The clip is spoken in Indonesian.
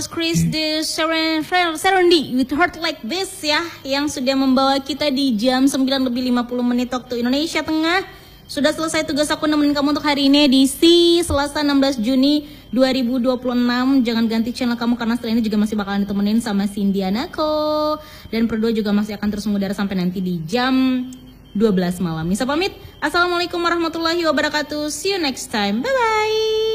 Chris the Serendi with Heart Like This ya, yang sudah membawa kita di jam 9:50 waktu Indonesia Tengah. Sudah selesai tugas aku nemenin kamu untuk hari ini edisi Selasa 16 Juni 2026. Jangan ganti channel kamu karena setelah ini juga masih bakalan ditemenin sama Cindianako. Dan berdua juga masih akan terus mengudara sampai nanti di jam 12 malam. Nisa pamit. Assalamualaikum warahmatullahi wabarakatuh. See you next time. Bye bye.